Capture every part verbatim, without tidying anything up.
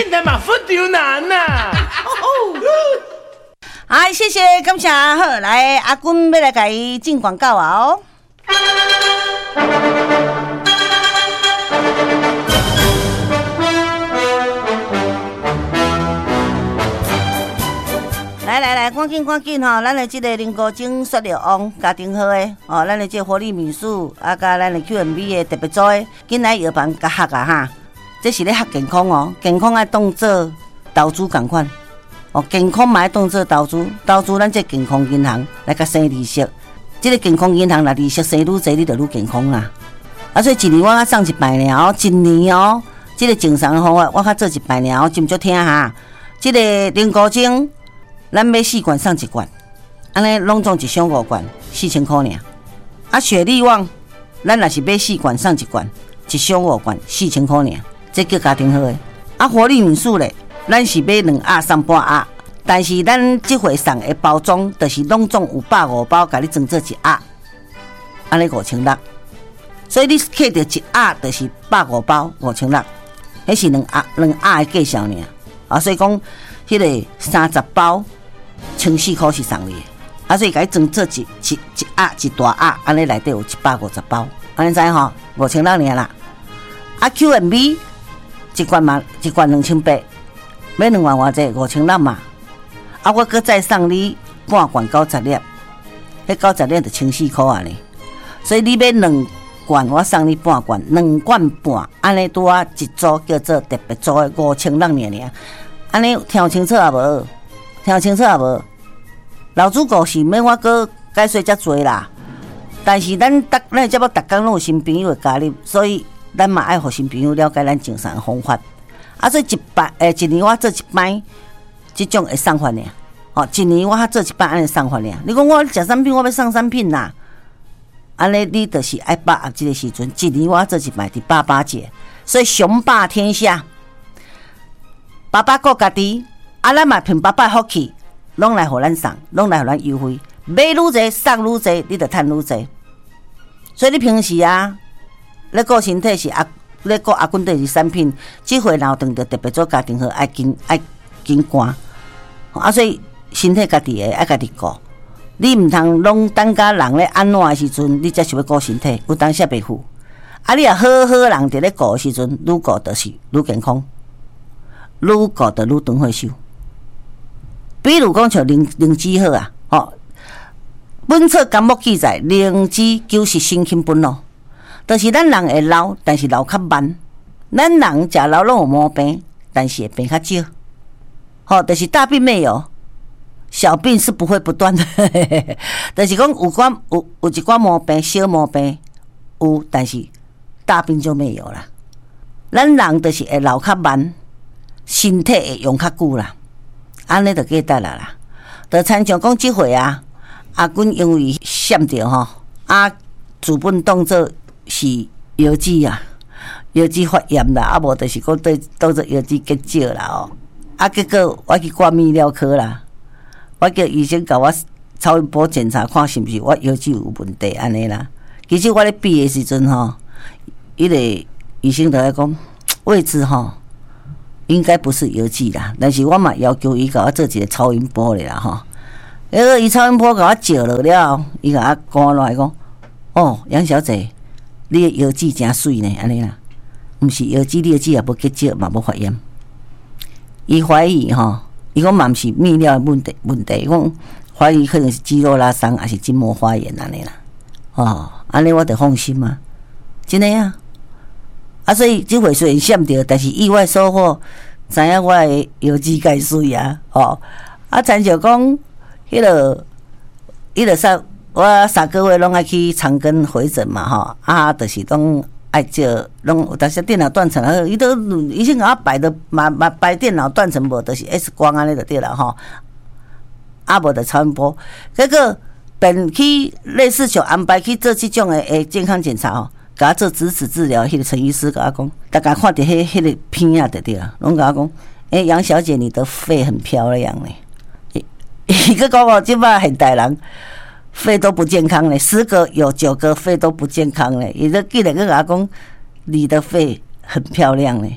现在嘛不丢难呐。 哎，谢谢，感谢。好，来阿君要来给伊进广告啊哦。来来来，赶紧赶紧吼！咱的这个零高精塑料王家庭号的哦，咱的这活力民宿啊，甲咱的 Q M B 的特别组的，紧来药房甲合啊哈！这是咧合健康哦，健康爱当做投资共款哦，健康嘛爱当做投资，投资咱这健康银行来甲生利息，这个健康银行若利息生愈侪，你就愈健康啦。啊，所以一年我较送一百尔哦，一年哦，这个正常方法我较做一百尔哦，真足听哈。这个零高精。咱买四罐送一罐，安尼拢总一箱五罐，四千块尔。啊，雪力旺，咱若是买四罐送一罐，一箱五罐，四千块尔，这叫家庭好诶。啊，活力民宿咧，咱是买两盒送半盒，但是咱这回送的包装，就是拢总有百五包，甲你装做一盒，安尼五千六。所以你摕到一盒，就是百五包五千六，迄是两盒两盒的计数尔。啊，所以讲，迄个三十包。千四块是送你的，啊，所以甲伊装做一一一盒一大盒，安尼内底有一百五十包，安尼知吼？五千六尔啦。啊 ，Q M B 一罐嘛，一罐两千八，买两万偌济，五千六嘛。啊，我搁再送你半罐九十粒，迄九十粒就千四块啊呢。所以你买两罐，我送你半罐，两罐半，安尼拄啊一组叫做特别组的五千六尔尔。安尼听清楚啊无？听清楚啊无？老主故事免我搁解说遮多啦，但是咱逐咱节目逐工拢有新朋友加入，所以咱嘛爱互新朋友了解咱精神的方法。啊，所以一摆诶，一年我做一摆，即种会送法尔。哦，一年我做一摆安尼送法尔。你讲我食产品，我要送产品啦，安尼你就是爱把握即个时阵，一年我做一摆伫八八节，所以雄霸天下，爸爸顾家己。啊，咱嘛凭爸爸福气，拢来互咱送，拢来互咱优惠，买愈侪送愈侪，你就趁愈侪。所以你平时啊，咧顾身体是阿咧顾阿君第二产品，即回脑肠就特别做家庭好，爱紧爱紧赶。啊，所以身体家己的爱家己顾，你毋通拢等甲人咧安怎的时阵，你才是要顾身体，有当时袂赴。啊，你若好好人伫咧顾的时阵，愈顾就是愈健康，愈顾就愈长岁寿。比如讲像灵灵芝好啊，吼，本册纲目记载，灵芝九是身轻本老，就是咱人会老，但是老较慢。咱人食老拢有毛病，但是会病较少。吼，就是大病没有，小病是不会不断的。就是讲有寡有有一寡毛病，小毛病有，但是大病就没有啦。咱人就是会老较慢，身体会用较久啦。安尼就记得啦啦，就参像讲即回啊，阿君因为闪着吼，啊，主本当作是腰子啊，腰子发炎啦，啊无就是讲对当作腰子结石啦哦，啊结果我去挂泌尿科啦，我叫医生甲我超音波检查看是毋是我腰子有问题安尼啦。其实我咧比的时阵吼，伊个医生就来讲位置吼。应该不是腰子啦，但是我嘛要求伊甲我做一个超音波咧啦吼。迄个伊超音波甲我照落了，伊甲我赶落来讲，哦，杨小姐，你的腰子真水呢，安尼啦，毋是腰子，你的子也无结石，嘛无发炎。伊怀疑吼，伊讲嘛毋是泌尿的问题问题，伊讲怀疑可能是肌肉拉伤，还是筋膜发炎安尼啦。哦，安尼我就放心嘛，真诶啊。啊，所以即回虽然闪着，但是意外收获，知影我的腰子介水啊，哦，啊，参照讲，迄个，迄个三，我三个月拢爱去长庚回诊嘛，吼，啊，就是拢爱照，拢有当时电脑断层啊，伊都医生甲我摆的嘛嘛摆电脑断层无，就是 X 光安尼就对了吼，啊无就超音波，结果便去类似像安排去做即种的诶健康检查吼。甲我做支持治疗，迄、那个陈医师甲我讲，大家看到迄迄个片啊，对对啊，拢甲我讲，诶、欸，杨小姐，你的肺很漂亮嘞。伊个讲我即摆现代人肺都不健康嘞，十个有九个肺都不健康嘞。伊个记得个甲我讲，你的肺很漂亮嘞。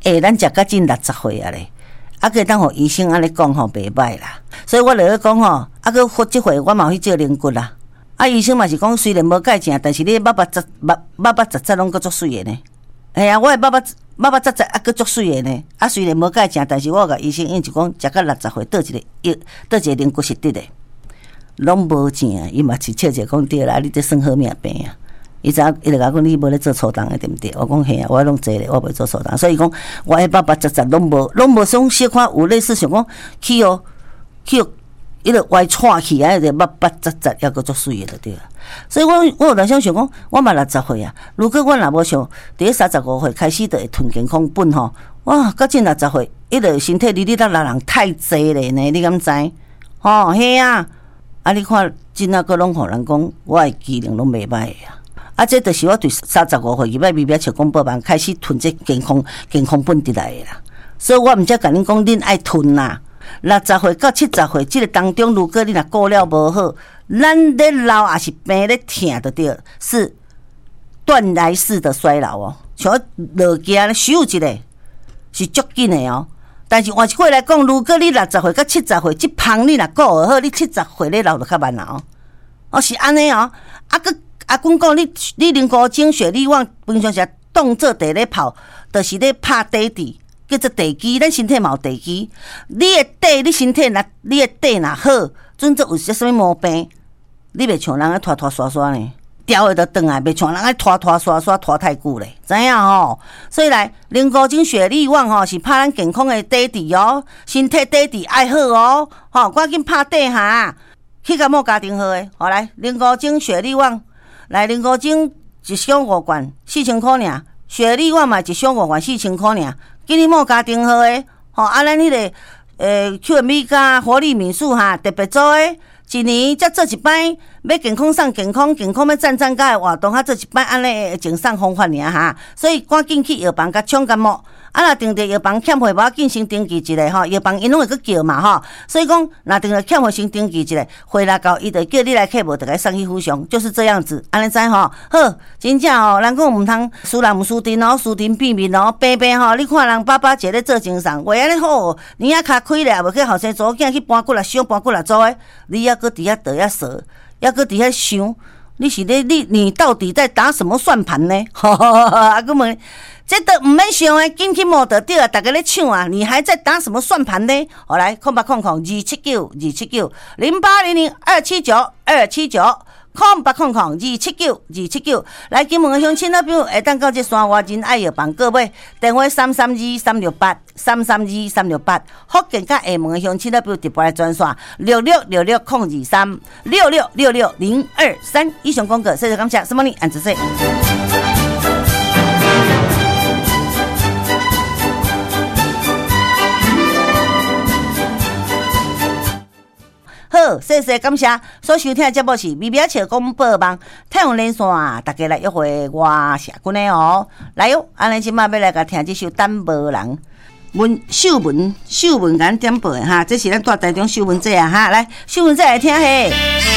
诶、欸，咱食到近六十岁啊咧，啊，个当互医生安尼讲吼，袂歹啦。所以我落去讲吼，啊，个复即回我嘛有去照灵骨啦。啊，医生嘛是讲，虽然无钙正，但是你肉肉杂肉肉肉杂杂拢个足水的呢。哎呀，我的肉肉肉肉杂杂啊，个足水的呢。啊，虽然无钙正，但是我甲医生因就讲，食到六十岁，倒一个药，倒一个灵骨是得的，拢无正。伊嘛是笑者讲对啦，你这算好命病啊。伊知影，伊就讲你无咧做初档的对毋对？我讲嘿啊，我拢做咧，我袂做初档，所以讲我迄肉肉杂杂拢无，拢无种小可有类似想讲去哦，去哦。伊就歪岔去啊！就肉肉杂杂，抑个足水的就对了。所以我我有当时想讲，我嘛六十岁啊。如果我若无想，伫咧三十五岁开始就会囤健康本吼，哇！到近六十岁，伊就身体哩哩啦啦人太济咧呢，你敢知？吼、哦，嘿啊！啊，你看真啊，个拢互人讲，我的机能拢袂歹啊。啊，这就是我对三十五岁入来咪咪笑公报网开始囤这健康健康本伫来的啦。所以我毋则甲恁讲，恁爱囤啦。六十岁到七十岁，这个当中，如果你若顾了无好，咱咧老也是病咧疼就对，是断崖式的衰老哦。像落架咧，咻一下是足紧的哦。但是换一句来讲，如果你六十岁到七十岁，这胖你若顾好，你七十岁咧老就较慢啦哦。哦，是安尼哦。啊个阿公讲，你你啉高精血力旺，平常时当做地咧泡，就是咧拍底底。叫做地基，咱身体嘛有地基。你的底，你身体若你的底若好，准则有些什么毛病，你袂像人咧拖拖刷刷呢，调的就转来，袂像人咧拖拖刷刷拖太久咧，知影吼？所以来，零高精血力旺吼，是拍咱健康的底底哦，身体底底爱好哦，吼，赶紧拍底下，去甲某家庭号的，好来，零高精血力旺，来零高精一箱五罐，四千块尔，血力旺嘛一箱五罐，四千块尔。今日某家庭号诶，吼啊，咱迄个诶 Q M B 加活力民宿哈，特别做诶，一年才做一摆，要健康送健康，健康要赞赞甲诶活动，较做一摆安尼会净送方法尔哈，所以赶紧去药房甲抢感冒。啊，若定着药房欠费，无要紧，先登记一下吼。药房因拢会去叫嘛吼，所以讲若定着欠费，先登记一下，回来到伊就叫你来客，无就该送去扶伤，就是这样子。安尼知吼？好，真正吼，人讲毋通输人毋输阵哦，输阵变面哦，平平吼。你看人爸爸一个咧做精神，话安尼好，年啊卡开咧，也无去后生做囝去搬骨力伤，搬骨力做诶，你还搁伫遐倒遐说，还搁伫遐想，你是咧你你到底在打什么算盘呢？啊，搁问。这都唔免想诶，紧去摸得到啊！大家咧抢啊！你还在打什么算盘呢？好来，空八空空二七九二七九零八零零二七九二七九空八空空二七九二七九。来，金门乡亲那边会当到这山外人爱药房各位，电话三三二三六八三三二三六八。福建甲厦门乡亲那边直播来专线六六六六空二三六六六六零二三。以上广告，谢谢感谢，什么你安子说。好，谢谢感谢所收听的节目是咪咪笑广播网太阳连线，大家来约会我社群的哦，来哟，安尼即马要来甲听这首《等无人》，文秀文秀文甲咱点播的哈，这是咱大台中秀文姐啊哈，来秀文姐来听嘿。